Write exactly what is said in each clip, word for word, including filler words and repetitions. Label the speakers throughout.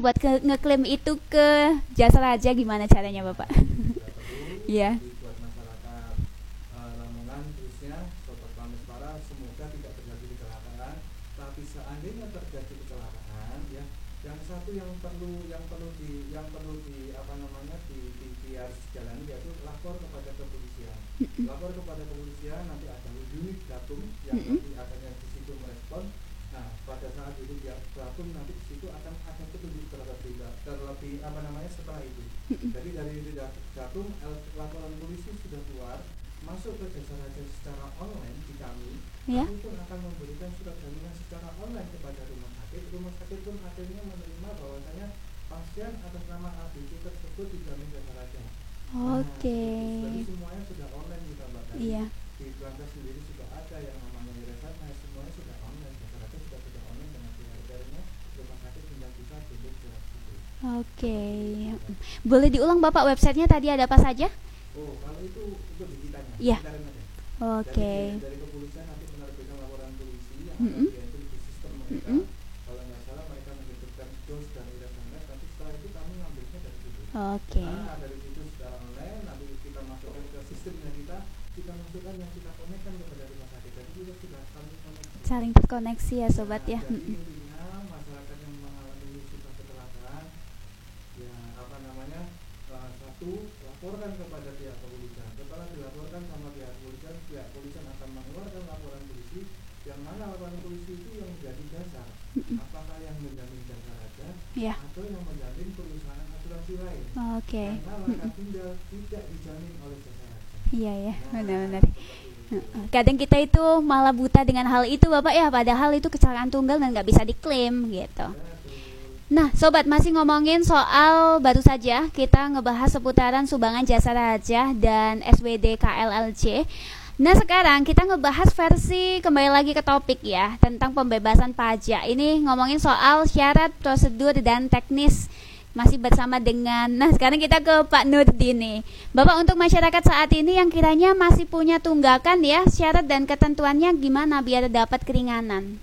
Speaker 1: buat ke ngeklaim itu ke Jasa Raja, gimana caranya Bapak? Iya.
Speaker 2: Buat masyarakat uh, Lamongan khususnya Sobat Prameswara, semoga tidak terjadi kecelakaan. Tapi seandainya terjadi kecelakaan, ya, yang satu yang perlu yang perlu di yang perlu di apa namanya di, di, di harus jalani yaitu lapor kepada kepolisian. Lapor kepada kepolisian, nanti ada unit Gatum yang nanti akan di situ merespon. Nah, pada saat itu dia Gatum nanti di situ akan ada petunjuk terlebih terlebih apa namanya setelah itu. Jadi dari unit Gatum laporan polisi sudah keluar, masuk ke Jasa Raja secara online di kami,
Speaker 1: ya.
Speaker 2: kami pun akan memberikan surat jaminan secara online kepada rumah sakit. Rumah sakit pun akhirnya menerima bahwasanya pasien atas nama A B C tersebut dijamin Jasa Raja.
Speaker 1: Oke. Okay.
Speaker 2: Nah, jadi semuanya sudah online kita Mbak.
Speaker 1: Iya.
Speaker 2: Di Belanda sendiri sudah ada yang namanya yayasan, nah semuanya sudah online. Jasa Raja sudah sudah online dengan biaya-biayanya, rumah sakit tinggal bisa duduk jelas gitu.
Speaker 1: Oke. Okay. Boleh diulang Bapak websitenya tadi ada apa saja?
Speaker 2: Oh, kalau itu untuk digitalnya.
Speaker 1: Iya. Oke.
Speaker 2: Okay. Dari, dari kepolisian nanti menerbitkan laporan polisi yang
Speaker 1: mm-hmm.
Speaker 2: akan diatur di sistem mereka.
Speaker 1: Mm-hmm.
Speaker 2: Kalau nggak salah mereka menghidupkan dos dan irasan, nanti setelah itu kami ngambilnya dari situ.
Speaker 1: Oke. Okay.
Speaker 2: Nah, dari situ secara online nanti kita masukkan ke sistemnya kita, kita masukkan yang kita konekkan kepada rumah sakit. Jadi kita sudah saling koneksi.
Speaker 1: Saling terkoneksi ya sobat
Speaker 2: Nah,
Speaker 1: ya.
Speaker 2: Jadi intinya masyarakat yang mengalami musibah kecelakaan, ya apa namanya, uh, satu laporkan kepada pihak kepolisian. Setelah dilaporkan sama pihak kepolisian, pihak kepolisian akan mengeluarkan laporan polisi. Yang mana laporan polisi itu yang menjadi dasar, apakah yang menjamin Jasa Raja
Speaker 1: ya.
Speaker 2: atau yang menjamin perusahaan asuransi lain.
Speaker 1: Oke. Okay.
Speaker 2: Karena laka tunggal tidak dijamin oleh Jasa Raja.
Speaker 1: Iya ya,
Speaker 2: Nah,
Speaker 1: benar-benar. Kadang kita itu malah buta dengan hal itu Bapak ya, padahal itu kecelakaan tunggal dan nggak bisa diklaim gitu. Nah sobat, masih ngomongin soal baru saja kita ngebahas seputaran sumbangan Jasa Raja dan S W D K L L C. Nah sekarang kita ngebahas versi kembali lagi ke topik ya, tentang pembebasan pajak. Ini ngomongin soal syarat, prosedur, dan teknis. Masih bersama dengan, nah sekarang kita ke Pak Nurdi nih. Bapak, untuk masyarakat saat ini yang kiranya masih punya tunggakan ya, syarat dan ketentuannya gimana biar dapat keringanan?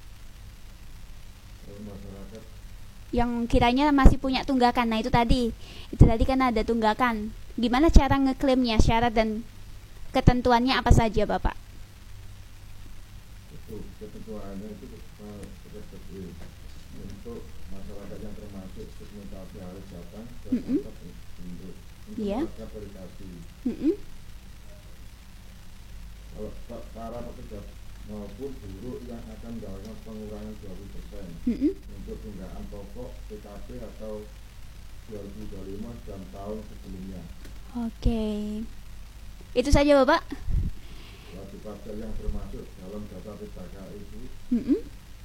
Speaker 2: Masyarakat
Speaker 1: yang kiranya masih punya tunggakan, nah itu tadi, itu tadi kan ada tunggakan. Gimana cara ngeklaimnya, syarat dan ketentuannya apa saja Bapak?
Speaker 3: Itu ketentuannya itu uh, seperti untuk masyarakat yang termasuk segmentasi harus datang ke
Speaker 1: Mm-mm.
Speaker 3: tempat untuk
Speaker 1: Iya.
Speaker 3: melakukan verifikasi.
Speaker 1: Mm-mm.
Speaker 3: Kalau pa- para pekerja maupun buruh yang akan mendapatkan pengurangan dua puluh persen
Speaker 1: Mm-mm.
Speaker 3: untuk tunggakan pokok P K P atau dua ribu dua puluh lima dan tahun sebelumnya.
Speaker 1: Oke, itu saja Bapak.
Speaker 3: Wajib pajak yang termasuk dalam data P K K itu
Speaker 1: Mm-mm.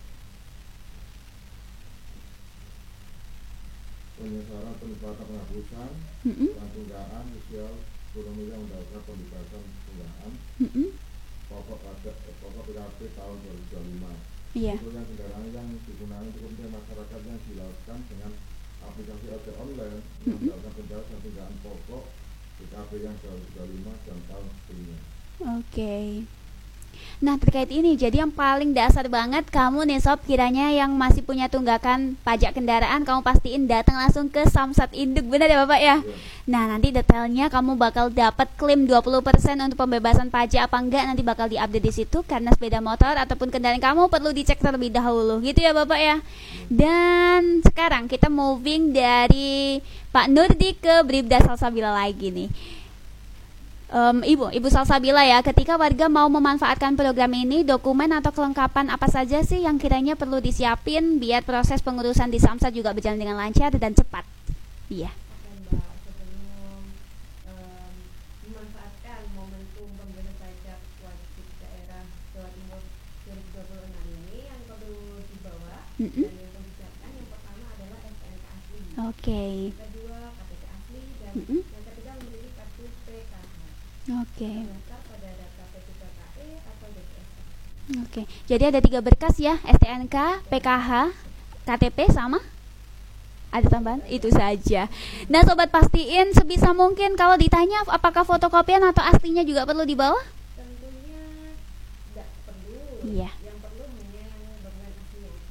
Speaker 3: penyesaran penempatan penghapusan
Speaker 1: Mm-mm.
Speaker 3: dan tunggakan sosial ekonomi yang mendapatkan pembebasan tunggakan
Speaker 1: Mm-mm.
Speaker 3: pokok pajak eh, pokok P K P tahun dua ribu dua puluh lima.
Speaker 1: Iya.
Speaker 3: Itu yang kendaraan yang digunakan untuk kepentingan masyarakat yang dilakukan dengan aplikasi ojek online yang
Speaker 1: Mm-mm.
Speaker 3: mendapatkan pembebasan tunggakan pokok P K P yang dua ribu dua puluh lima dan tahun sebelumnya.
Speaker 1: Oke. Nah terkait ini, jadi yang paling dasar banget kamu nih sob, kiranya yang masih punya tunggakan pajak kendaraan, kamu pastiin datang langsung ke Samsat Induk, benar ya Bapak ya?
Speaker 3: Ya.
Speaker 1: Nah nanti detailnya kamu bakal dapat klaim dua puluh persen untuk pembebasan pajak apa enggak, nanti bakal diupdate di situ. Karena sepeda motor ataupun kendaraan kamu perlu dicek terlebih dahulu, gitu ya Bapak ya. Dan sekarang kita moving dari Pak Nurdi ke Bribda Salsabila lagi nih. Um, Ibu, Ibu Salsabila ya, ketika warga mau memanfaatkan program ini, dokumen atau kelengkapan apa saja sih yang kiranya perlu disiapin biar proses pengurusan di Samsat juga berjalan dengan lancar dan cepat? Iya.
Speaker 4: Oke Mbak, sebelum um, memanfaatkan momentum pembebasan pajak wajib daerah Jawa Timur dua ribu dua puluh enam ini, yang perlu dibawa
Speaker 1: Mm-mm.
Speaker 4: dan yang perlu disiapkan, yang pertama adalah S T N K asli,
Speaker 1: Oke.
Speaker 4: yang kedua K T P asli, dan
Speaker 1: Mm-mm.
Speaker 4: yang ketiga memiliki kartu P K H
Speaker 1: Oke.
Speaker 4: terdaftar pada data P tiga K E atau D P S.
Speaker 1: Oke. Jadi ada tiga berkas ya, S T N K, P K H, K T P sama? Ada tambahan? Itu saja. Nah sobat, pastiin sebisa mungkin kalau ditanya apakah fotokopian atau aslinya juga perlu dibawa?
Speaker 4: Tentunya tidak perlu.
Speaker 1: Iya.
Speaker 4: Yang perlu hanya dokumen aslinya.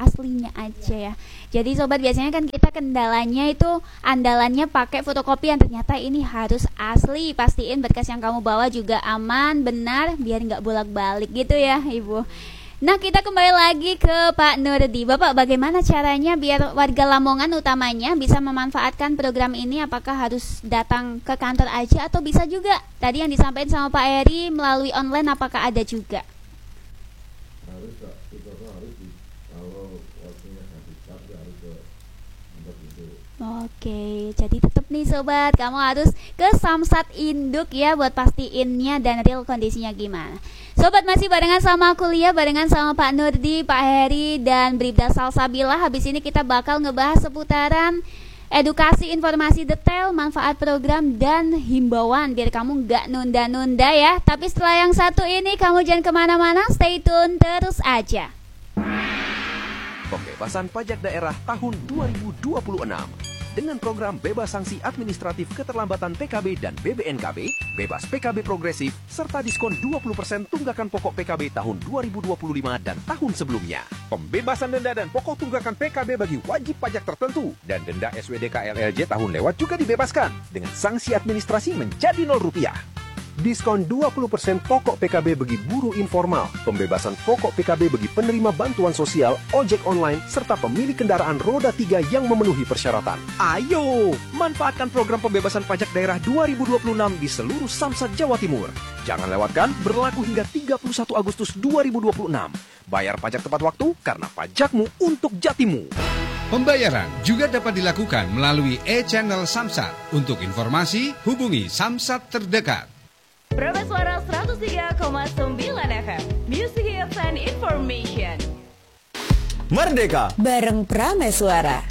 Speaker 1: aslinya aja ya. Jadi sobat, biasanya kan kita kendalanya itu andalannya pakai fotokopi, yang ternyata ini harus asli. Pastiin berkas yang kamu bawa juga aman, benar, biar nggak bolak-balik gitu ya Ibu. Nah, kita kembali lagi ke Pak Nurdi. Bapak, bagaimana caranya biar warga Lamongan utamanya bisa memanfaatkan program ini? Apakah harus datang ke kantor aja atau bisa juga tadi yang disampaikan sama Pak Eri melalui online, apakah ada juga?
Speaker 3: Harus Kak, itu harus di, kalau waktunya habis ya harus ke kantor itu.
Speaker 1: Oke, jadi tetap nih sobat, kamu harus ke Samsat Induk ya buat pastiinnya dan real kondisinya gimana. Sobat, masih barengan sama kuliah, barengan sama Pak Nurdi, Pak Heri, dan Bribda Salsabila. Habis ini kita bakal ngebahas seputaran edukasi, informasi detail, manfaat program, dan himbauan biar kamu nggak nunda-nunda ya. Tapi setelah yang satu ini, kamu jangan kemana-mana, stay tune terus aja.
Speaker 5: Pembebasan pajak daerah tahun dua ribu dua puluh enam. Dengan program bebas sanksi administratif keterlambatan P K B dan B B N K B, bebas P K B progresif, serta diskon dua puluh persen tunggakan pokok P K B tahun dua ribu dua puluh lima dan tahun sebelumnya. Pembebasan denda dan pokok tunggakan P K B bagi wajib pajak tertentu dan denda S W D K L L J tahun lewat juga dibebaskan dengan sanksi administrasi menjadi nol rupiah. Diskon dua puluh persen pokok P K B bagi buruh informal, pembebasan pokok P K B bagi penerima bantuan sosial, ojek online, serta pemilik kendaraan roda tiga yang memenuhi persyaratan. Ayo, manfaatkan program pembebasan pajak daerah dua ribu dua puluh enam di seluruh Samsat Jawa Timur. Jangan lewatkan, berlaku hingga tiga puluh satu Agustus dua ribu dua puluh enam. Bayar pajak tepat waktu karena pajakmu untuk jatimu.
Speaker 6: Pembayaran juga dapat dilakukan melalui e-channel Samsat. Untuk informasi, hubungi Samsat terdekat.
Speaker 7: Prameswara seratus tiga koma sembilan F M, Music Hits and Information.
Speaker 8: Merdeka
Speaker 9: bareng Prameswara.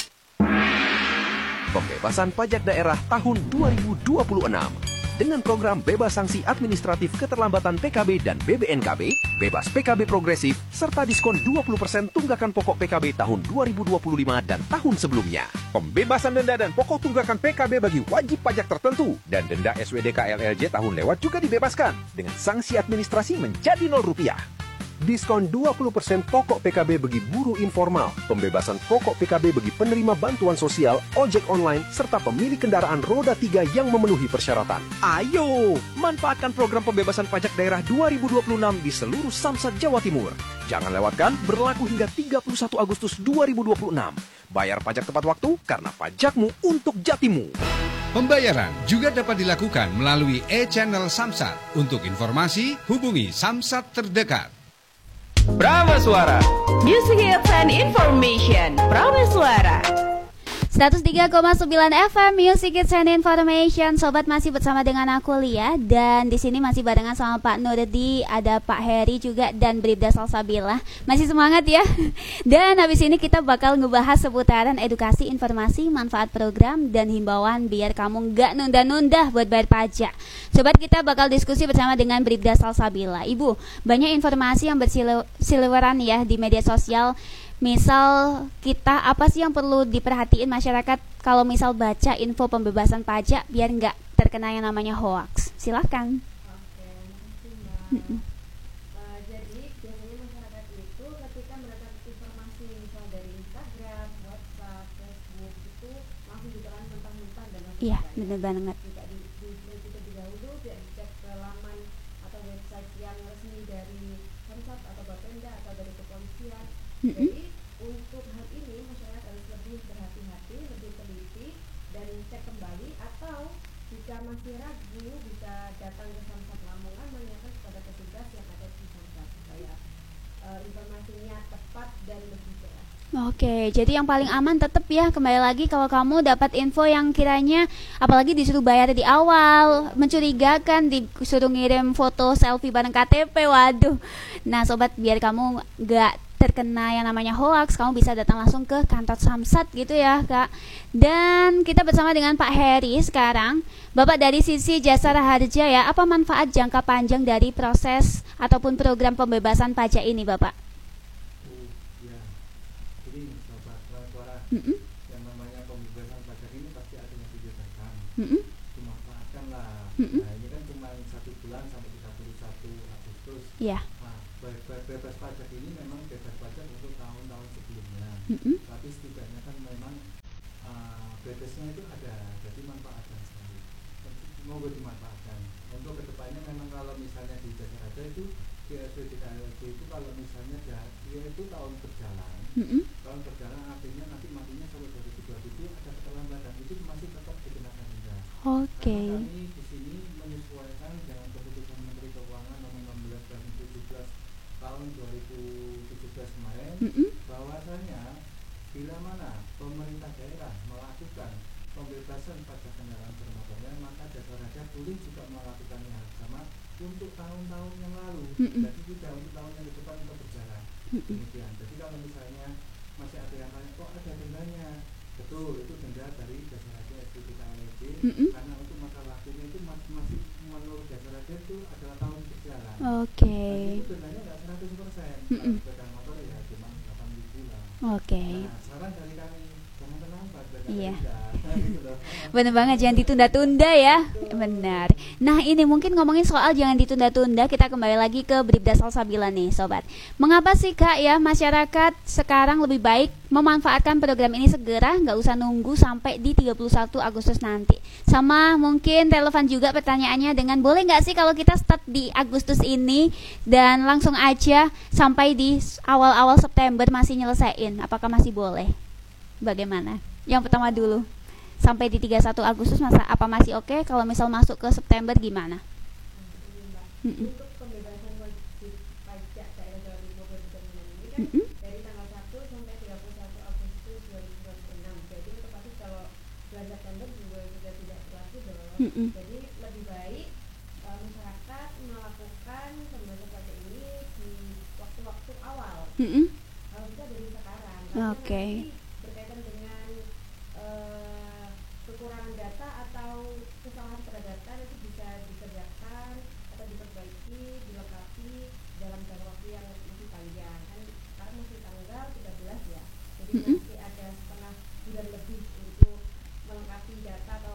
Speaker 5: Pembebasan pajak daerah tahun dua ribu dua puluh enam. Dengan program bebas sanksi administratif keterlambatan P K B dan B B N K B, bebas P K B progresif, serta diskon dua puluh persen tunggakan pokok P K B tahun dua ribu dua puluh lima dan tahun sebelumnya. Pembebasan denda dan pokok tunggakan P K B bagi wajib pajak tertentu dan denda S W D K L L J tahun lewat juga dibebaskan dengan sanksi administrasi menjadi nol rupiah. Diskon dua puluh persen pokok P K B bagi buruh informal, pembebasan pokok P K B bagi penerima bantuan sosial, ojek online, serta pemilik kendaraan roda tiga yang memenuhi persyaratan. Ayo, manfaatkan program pembebasan pajak daerah dua ribu dua puluh enam di seluruh Samsat Jawa Timur. Jangan lewatkan, berlaku hingga tiga puluh satu Agustus dua ribu dua puluh enam. Bayar pajak tepat waktu karena pajakmu untuk jatimu.
Speaker 6: Pembayaran juga dapat dilakukan melalui e-channel Samsat. Untuk informasi, hubungi Samsat terdekat.
Speaker 8: Prameswara
Speaker 7: Music Hits and Information. Prameswara
Speaker 1: seratus tiga koma sembilan F M Music Hits and Information. Sobat, masih bersama dengan aku Lia, dan di sini masih barengan sama Pak Nurdi, ada Pak Heri juga, dan Bribda Salsabila. Masih semangat ya. Dan habis ini kita bakal ngebahas seputaran edukasi, informasi, manfaat program, dan himbauan biar kamu nggak nunda-nunda buat bayar pajak. Sobat, kita bakal diskusi bersama dengan Bribda Salsabila. Ibu, banyak informasi yang berseliweran ya di media sosial. Misal kita, apa sih yang perlu diperhatiin masyarakat kalau misal baca info pembebasan pajak biar nggak terkena yang namanya hoax? Silakan.
Speaker 4: Oke, makasih Mbak. Uh, jadi biasanya masyarakat itu ketika mendapat informasi misal dari Instagram, WhatsApp, Facebook itu langsung ditelan mentah-mentah dan langsung
Speaker 1: Iya,
Speaker 4: dibayar.
Speaker 1: bener banget.
Speaker 4: Tidak di, di, di, terlebih dahulu tidak dicek ke laman atau website yang resmi dari Samsat atau Bapenda atau dari kepolisian.
Speaker 1: Mm-mm.
Speaker 4: Jadi untuk hal ini masyarakat harus lebih berhati-hati, lebih teliti dan cek kembali, atau jika masih ragu bisa datang ke Samsat Lamongan menanyakan kepada petugas yang ada di Samsat supaya uh, informasinya tepat dan lebih jelas.
Speaker 1: Oke, jadi yang paling aman tetap ya, kembali lagi kalau kamu dapat info yang kiranya apalagi disuruh bayar di awal, mencurigakan, disuruh ngirim foto selfie bareng K T P, waduh. Nah sobat, biar kamu gak terkena yang namanya hoax, kamu bisa datang langsung ke kantor Samsat gitu ya Kak. Dan kita bersama dengan Pak Heri sekarang. Bapak, dari sisi jasara harja ya, apa manfaat jangka panjang dari proses ataupun program pembebasan pajak ini Bapak?
Speaker 2: Oh, ya. Jadi sobat Prameswara,
Speaker 1: Mm-mm.
Speaker 2: yang namanya pembebasan pajak ini pasti ada yang dibebaskan.
Speaker 1: Mm-mm.
Speaker 2: Dimanfaatkan lah.
Speaker 1: Mm-mm.
Speaker 2: Nah ini kan cuma satu bulan sampai tiga puluh satu Agustus.
Speaker 1: Iya.
Speaker 2: Nah, be- be- bebas pajak ini memang bebas pajak untuk tahun-tahun sebelumnya.
Speaker 1: Mm-mm.
Speaker 2: tapi setidaknya kan memang uh, batasnya itu ada, jadi manfaatkan sekali, monggo dimanfaatkan untuk kedepannya. Memang kalau misalnya di Jasa Raja itu G S W D K L B itu kalau misalnya dia, dia itu tahun berjalan,
Speaker 1: Mm-mm.
Speaker 2: tahun berjalan artinya nanti matinya sampai dua ribu dua puluh tujuh ada keterlambatan, itu masih tetap dikenakan denda.
Speaker 1: Oke.
Speaker 2: Karena kami di sini menyesuaikan dengan keputusan Menteri Keuangan nomor enam belas dan tujuh belas tahun dua ribu tujuh belas kemarin,
Speaker 1: Mm-mm.
Speaker 2: bahwasanya bila mana pemerintah daerah melakukan pembebasan pajak kendaraan bermotornya, maka Jasa Raja boleh juga melakukan hal sama untuk tahun-tahun yang lalu.
Speaker 1: Mm-mm.
Speaker 2: Jadi tidak untuk tahun yang ke depan untuk berjalan.
Speaker 1: Mm-mm.
Speaker 2: Demikian. Jadi kalau misalnya masih ada yang tanya, kok ada dendanya? Betul, itu denda dari Jasa Raja S P T K L B,
Speaker 1: Mm-mm.
Speaker 2: karena untuk masa waktunya itu masih, masih menurut Jasa Raja itu adalah tahun berjalan.
Speaker 1: Oke.
Speaker 2: Tapi itu dendanya nggak seratus persen.
Speaker 1: Mm-mm.
Speaker 2: Kalau sepeda motor ya cuma delapan ribu lah.
Speaker 1: Oke.
Speaker 2: Nah, saran dari kami jangan terlambat, jangan
Speaker 1: Iya.
Speaker 2: tunda. Gitu loh.
Speaker 1: Bener banget, jangan ditunda-tunda ya. Benar. Nah ini mungkin ngomongin soal jangan ditunda-tunda, kita kembali lagi ke Bribda Salsabila nih sobat. Mengapa sih kak ya masyarakat sekarang lebih baik memanfaatkan program ini segera, nggak usah nunggu sampai di tiga puluh satu Agustus nanti. Sama mungkin relevan juga pertanyaannya dengan boleh nggak sih kalau kita start di Agustus ini dan langsung aja sampai di awal-awal September masih nyelesain, apakah masih boleh? Bagaimana? Yang pertama dulu, sampai di tiga puluh satu Agustus masa apa masih oke? Kalau misal masuk ke September gimana? Mm-mm.
Speaker 4: Untuk pembebasan wajib pajak daerah Jawa Timur dua ribu dua puluh enam ini kan
Speaker 1: Mm-mm.
Speaker 4: dari tanggal satu sampai tiga puluh satu Agustus dua ribu dua puluh enam. Jadi otomatis kalau bulan September juga sudah tidak berlaku dong.
Speaker 1: Mm-mm.
Speaker 4: Jadi lebih baik uh, masyarakat melakukan pembebasan pajak ini di waktu-waktu awal.
Speaker 1: Mm-mm.
Speaker 4: Kalau bisa dari sekarang.
Speaker 1: Oke.
Speaker 4: Karena nanti berkaitan dengan uh, kekurangan data atau kesalahan pada data itu bisa dikerjakan atau diperbaiki, dilengkapi dalam jangka waktu yang masih panjang. Kan sekarang masih tanggal tiga belas ya. Jadi
Speaker 1: Mm-mm.
Speaker 4: masih ada setengah bulan lebih untuk melengkapi data atau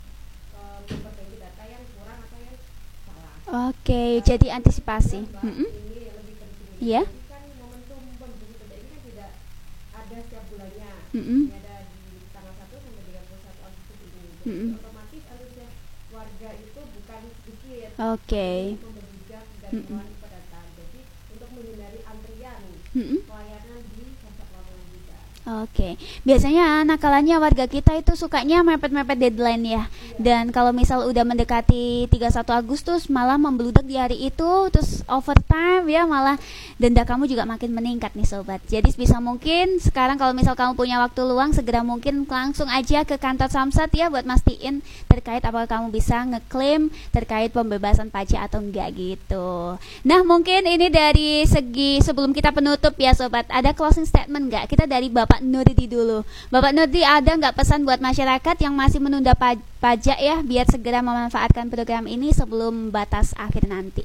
Speaker 4: uh, memperbaiki data yang kurang atau yang salah.
Speaker 1: Oke, jadi antisipasi.
Speaker 4: Mbak,
Speaker 1: Mm-mm.
Speaker 4: ini yang lebih penting.
Speaker 1: Iya.
Speaker 4: Jadi kan momentum pembebasan pajak ini kan tidak ada setiap bulannya.
Speaker 1: Mm-mm.
Speaker 4: Ini ada di tanggal satu sampai tiga puluh satu Agustus ini. Jadi
Speaker 1: Mm-mm.
Speaker 4: otomatis antusias warga itu bukan sedikit.
Speaker 1: Oke.
Speaker 4: Untuk membludak dan
Speaker 1: Mm-mm.
Speaker 4: melawan kepadatan. Jadi untuk menghindari antrian
Speaker 1: Mm-mm.
Speaker 4: pelayanan di Samsat Lamongan juga.
Speaker 1: Oke, biasanya nakalannya warga kita itu sukanya mepet-mepet deadline ya. Dan kalau misal udah mendekati tiga puluh satu Agustus malah membludak di hari itu, terus overtime ya malah denda kamu juga makin meningkat nih sobat. Jadi sebisa mungkin sekarang kalau misal kamu punya waktu luang segera mungkin langsung aja ke kantor Samsat ya buat mastiin terkait apakah kamu bisa ngeklaim terkait pembebasan pajak atau enggak gitu. Nah mungkin ini dari segi sebelum kita penutup ya sobat, ada closing statement enggak? Kita dari Bapak Nurdi dulu. Bapak Nurdi, ada enggak pesan buat masyarakat yang masih menunda paj- pajak ya biar segera memanfaatkan program ini sebelum batas akhir nanti?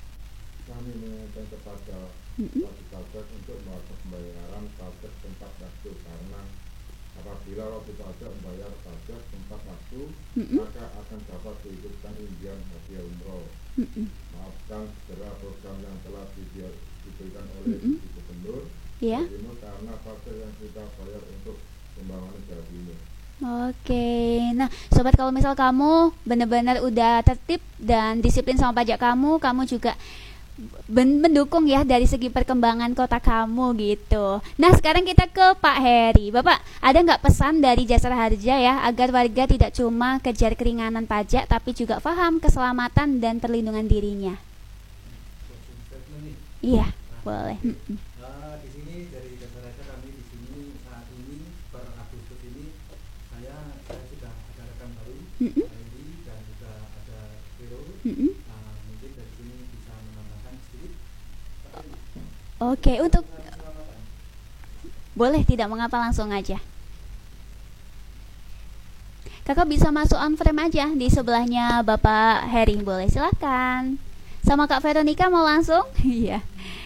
Speaker 3: Kami mengingatkan kepada
Speaker 1: Mm-mm.
Speaker 3: wajib pajak untuk melakukan pembayaran pajak tempat waktu, karena apabila wajib pajak membayar pajak tempat waktu,
Speaker 1: Mm-mm.
Speaker 3: maka akan dapat diikutkan undian hadiah umroh.
Speaker 1: Mm-mm.
Speaker 3: Maafkan segera program yang telah di- diberikan oleh
Speaker 1: Mm-mm.
Speaker 3: Ibu Gubernur
Speaker 1: Ya.
Speaker 3: Jawa Timur karena pajak yang kita bayar untuk pembangunan Jawa Timur.
Speaker 1: Oke, nah sobat kalau misal kamu benar-benar udah tertib dan disiplin sama pajak kamu, kamu juga ben- mendukung ya dari segi perkembangan kota kamu gitu. Nah sekarang kita ke Pak Heri. Bapak, ada nggak pesan dari Jasara Harja ya agar warga tidak cuma kejar keringanan pajak tapi juga paham keselamatan dan perlindungan dirinya?
Speaker 2: Closing statement nih.
Speaker 1: Iya, boleh. Mm-mm.
Speaker 2: Nah, di sini dari Jasa Raja kami di sini saat ini per Agustus ini saya saya sudah ada rekan baru,
Speaker 1: Mm-mm.
Speaker 2: Pak Edi dan juga ada Vero.
Speaker 1: Mm-mm.
Speaker 2: Nah, mungkin dari sini bisa menambahkan sedikit. Pak Edi,
Speaker 1: Oke, untuk
Speaker 2: keselamatan.
Speaker 1: boleh tidak mengapa langsung aja. Kakak bisa masuk on frame aja di sebelahnya Bapak Heri, boleh silakan. Sama Kak Veronica mau langsung? Iya.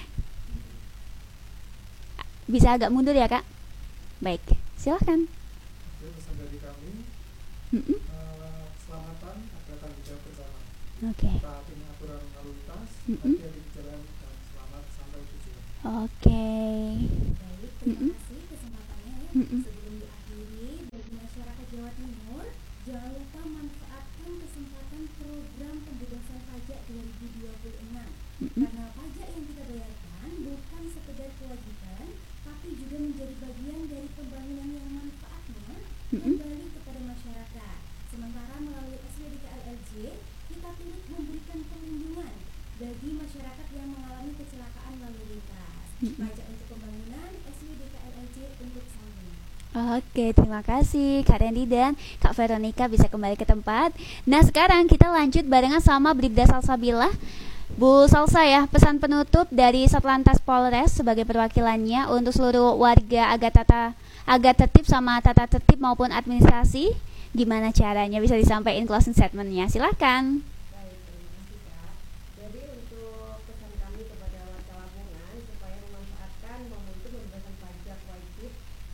Speaker 1: Bisa agak mundur ya Kak? Baik, silakan.
Speaker 2: Itu pesan dari kami,
Speaker 1: Mm-mm.
Speaker 2: eh, keselamatan adalah tanggung jawab bersama.
Speaker 1: Oke.
Speaker 2: Taati aturan lalu lintas,
Speaker 1: Mm-mm.
Speaker 2: hati-hati di jalan dan selamat sampai tujuan.
Speaker 1: Oke.
Speaker 4: Baik, terima
Speaker 1: Mm-mm.
Speaker 4: kasih kesempatan
Speaker 1: Mm-mm.
Speaker 10: Sebelum diakhiri, bagi masyarakat Jawa Timur, jangan lupa manfaatkan kesempatan program pembebasan pajak dua ribu dua puluh enam.
Speaker 1: Mm-mm.
Speaker 10: Karena pajak yang kita bayarkan bukan sekedar kewajiban, tapi juga menjadi bagian dari pembangunan yang manfaatnya
Speaker 1: Mm-mm.
Speaker 10: kembali kepada masyarakat. Sementara melalui S W D K L L J, kita turut memberikan perlindungan bagi masyarakat yang mengalami kecelakaan lalu lintas.
Speaker 1: Mm-mm.
Speaker 10: Pajak untuk pembangunan, S W D K L L J untuk sambung.
Speaker 1: Oke, terima kasih Kak Randy dan Kak Veronica bisa kembali ke tempat. Nah, sekarang kita lanjut barengan sama Bribda Salsabila. Bu Salsa ya, pesan penutup dari Satlantas Polres sebagai perwakilannya untuk seluruh warga agar tata agar tertib sama tata tertib maupun administrasi. Gimana caranya bisa disampaikan closing statement-nya? Silakan.
Speaker 4: Baik, terima kasih Kak. Jadi untuk pesan kami kepada warga Lamongan supaya memanfaatkan momentum pembebasan pajak wajib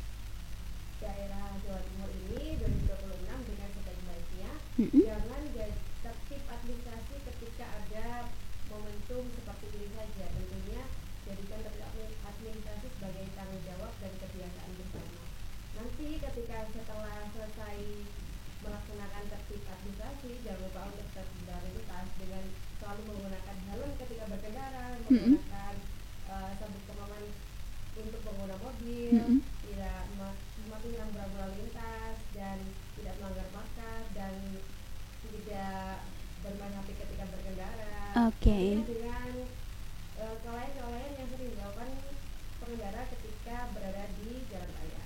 Speaker 4: daerah Jawa Timur ini dua ribu dua puluh enam dengan sebaik-baiknya.
Speaker 1: Mm-mm.
Speaker 4: Jangan jadi tertib administrasi ketika ada momentum seperti ini saja. Tentunya jadikan tertib administrasi sebagai tanggung jawab dan kebiasaan bersama. Nanti ketika setelah selesai melaksanakan tertib administrasi, jangan lupa untuk tertib lalu lintas dengan selalu menggunakan helm ketika berkendara, menggunakan uh, sabuk pengaman untuk pengguna mobil,
Speaker 1: Mm-mm.
Speaker 4: tidak mematuhi rambu-rambu lalu lintas dan tidak melanggar marka dan tidak bermain H P ketika berkendara.
Speaker 1: Oke.
Speaker 4: Tentunya dengan uh, kelalaian-kelalaian yang sering dilakukan pengendara ketika berada di jalan raya.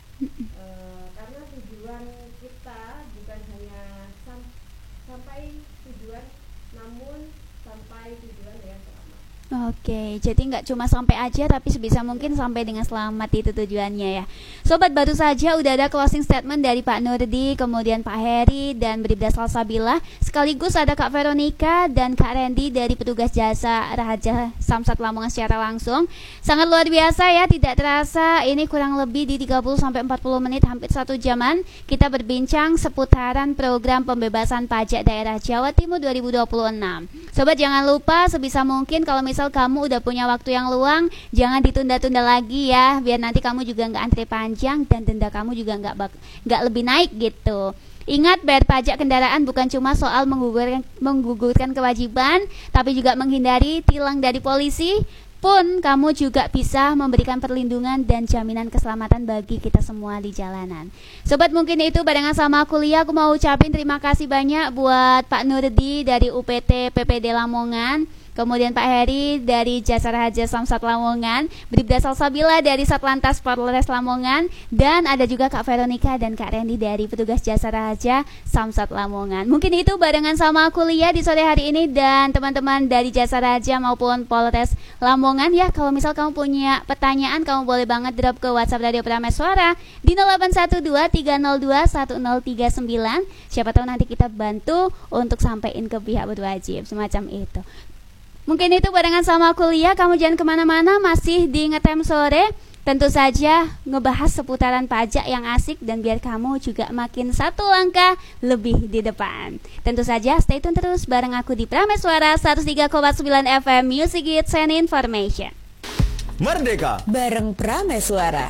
Speaker 4: Uh, karena tujuan kita bukan hanya sam- sampai tujuan, namun sampai tujuan dengan selamat.
Speaker 1: Oke, jadi nggak cuma sampai aja tapi sebisa mungkin sampai dengan selamat, itu tujuannya ya. Sobat, baru saja udah ada closing statement dari Pak Nurdi, kemudian Pak Heri dan Bribda Salsabila. Sekaligus ada Kak Veronica dan Kak Randy dari petugas jasa Raja Samsat Lamongan secara langsung. Sangat luar biasa ya, tidak terasa ini kurang lebih di tiga puluh sampai empat puluh menit, hampir satu jaman kita berbincang seputaran program pembebasan pajak daerah Jawa Timur dua ribu dua puluh enam. Sobat, jangan lupa sebisa mungkin kalau misal kamu udah punya waktu yang luang, jangan ditunda-tunda lagi ya, biar nanti kamu juga nggak antri panjang dan denda kamu juga nggak bak- nggak lebih naik gitu. Ingat, bayar pajak kendaraan bukan cuma soal menggugurkan, menggugurkan kewajiban, tapi juga menghindari tilang dari polisi. Pun kamu juga bisa memberikan perlindungan dan jaminan keselamatan bagi kita semua di jalanan. Sobat, mungkin itu barengan sama kuliah. Aku mau ucapin terima kasih banyak buat Pak Nurdi dari U P T P P D Lamongan, kemudian Pak Heri dari Jasa Raja Samsat Lamongan, Bribda Salsabila dari Satlantas Polres Lamongan, dan ada juga Kak Veronica dan Kak Randy dari petugas Jasa Raja Samsat Lamongan. Mungkin itu barengan sama kuliah di sore hari ini, dan teman-teman dari Jasa Raja maupun Polres Lamongan ya, kalau misal kamu punya pertanyaan, kamu boleh banget drop ke WhatsApp Radio Prameswara di nol delapan satu dua tiga nol dua satu nol tiga sembilan. Siapa tahu nanti kita bantu untuk sampaikan ke pihak berwajib, semacam itu. Mungkin itu barengan sama kuliah. Kamu jangan kemana-mana, masih di Ngetem Sore. Tentu saja ngebahas seputaran pajak yang asik dan biar kamu juga makin satu langkah lebih di depan. Tentu saja stay tune terus bareng aku di Prameswara seratus tiga koma sembilan F M Music Hits and Information.
Speaker 8: Merdeka
Speaker 9: bareng Prameswara.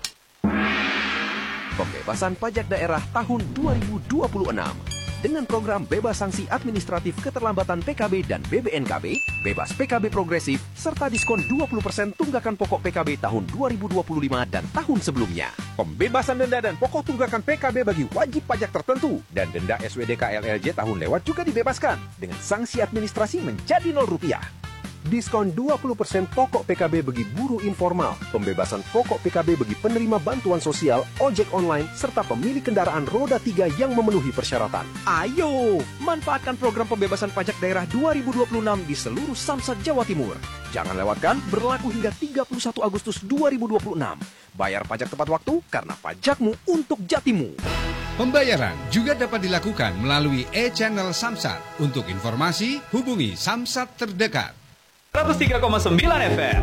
Speaker 5: Pembebasan pajak daerah tahun dua ribu dua puluh enam. Dengan program bebas sanksi administratif keterlambatan P K B dan B B N K B, bebas P K B progresif, serta diskon dua puluh persen tunggakan pokok P K B tahun dua ribu dua puluh lima dan tahun sebelumnya.
Speaker 6: Pembebasan denda dan pokok tunggakan P K B bagi wajib pajak tertentu dan denda S W D K L L J tahun lewat juga dibebaskan dengan sanksi administrasi menjadi nol rupiah.
Speaker 11: Diskon dua puluh persen pokok P K B bagi buruh informal, pembebasan pokok P K B bagi penerima bantuan sosial, ojek online, serta pemilik kendaraan roda tiga yang memenuhi persyaratan.
Speaker 5: Ayo, manfaatkan program pembebasan pajak daerah dua ribu dua puluh enam di seluruh Samsat Jawa Timur. Jangan lewatkan, berlaku hingga tiga puluh satu Agustus dua ribu dua puluh enam. Bayar pajak tepat waktu karena pajakmu untuk jatimu.
Speaker 6: Pembayaran juga dapat dilakukan melalui e-channel Samsat. Untuk informasi, hubungi Samsat terdekat.
Speaker 8: seratus tiga koma sembilan F M.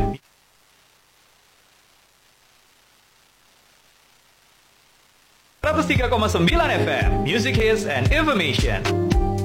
Speaker 8: seratus tiga koma sembilan F M Music Hits and Information.